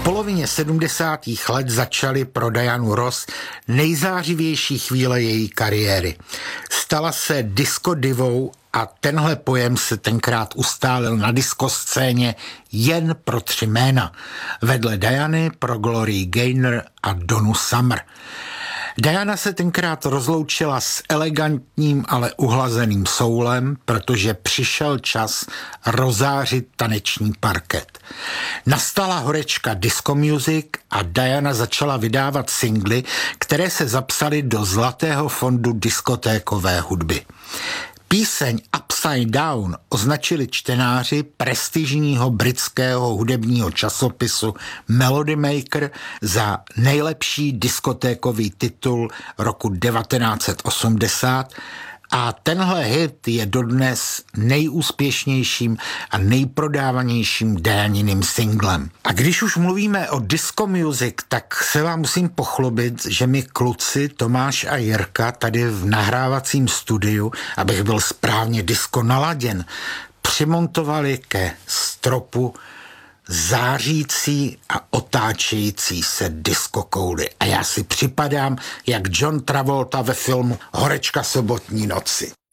polovině 70. let začaly pro Dianu Ross nejzářivější chvíle její kariéry. Stala se disco divou a tenhle pojem se tenkrát ustálil na diskoscéně jen pro 3 jména. Vedle Diany pro Glorii Gaynor a Donu Summer. Diana se tenkrát rozloučila s elegantním, ale uhlazeným soulem, protože přišel čas rozářit taneční parket. Nastala horečka disco music a Diana začala vydávat singly, které se zapsaly do zlatého fondu diskotékové hudby. Píseň Upside Down označili čtenáři prestižního britského hudebního časopisu Melody Maker za nejlepší diskotékový titul roku 1980 a tenhle hit je dodnes nejúspěšnějším a nejprodávanějším Dianiným singlem. A když už mluvíme o disco music, tak se vám musím pochlubit, že mi kluci Tomáš a Jirka tady v nahrávacím studiu, abych byl správně disco naladěn, přimontovali ke stropu zářící a otáčející se diskokouly. A já si připadám jak John Travolta ve filmu Horečka sobotní noci.